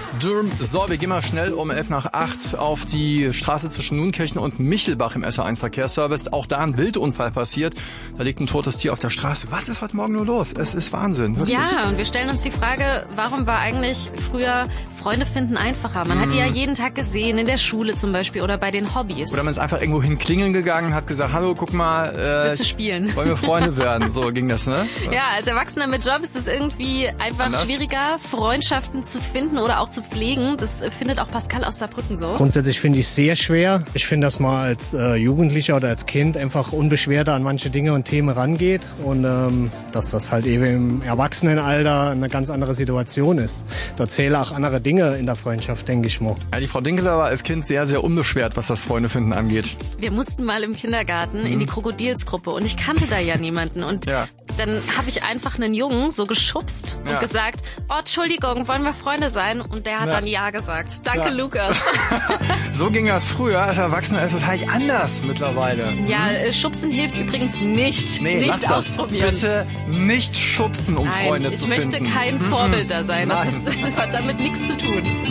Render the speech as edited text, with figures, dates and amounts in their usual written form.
Dürm. So, wir gehen mal schnell um 7:55 auf die Straße zwischen Nuenkirchen und Michelbach im SR1 Verkehrsservice. Auch da ein Wildunfall passiert. Da liegt ein totes Tier auf der Straße. Was ist heute Morgen nur los? Es ist Wahnsinn. Wirklich. Ja, und wir stellen uns die Frage, warum war eigentlich früher Freunde finden einfacher? Man hat die ja jeden Tag gesehen, in der Schule zum Beispiel oder bei den Hobbys. Oder man ist einfach irgendwo hin klingeln gegangen, hat gesagt, hallo, guck mal, willst du spielen? Wollen wir Freunde werden? So ging das, ne? Ja, als Erwachsener mit Job ist es irgendwie einfach schwieriger, Freundschaften zu finden oder auch zu pflegen. Das findet auch Pascal aus Saarbrücken so. Grundsätzlich finde ich es sehr schwer. Ich finde, dass man als Jugendlicher oder als Kind einfach unbeschwerter an manche Dinge und Themen rangeht und dass das halt eben im Erwachsenenalter eine ganz andere Situation ist. Da zählen auch andere Dinge in der Freundschaft, denke ich mal. Ja, die Frau Dinkeler war als Kind sehr, sehr unbeschwert, was das Freundefinden angeht. Wir mussten mal im Kindergarten in die Krokodilsgruppe und ich kannte da ja niemanden und dann habe ich einfach einen Jungen so geschubst und gesagt, oh, Entschuldigung, wollen wir Freunde sein? Und der hat dann Ja gesagt. Danke, Lukas. So ging das früher. Als Erwachsener ist es halt anders mittlerweile. Ja, Schubsen hilft übrigens nicht. Nee, nicht lass das. ausprobieren. Bitte nicht schubsen, um Freunde zu finden. Ich möchte kein Vorbild da sein. Das hat damit nichts zu tun.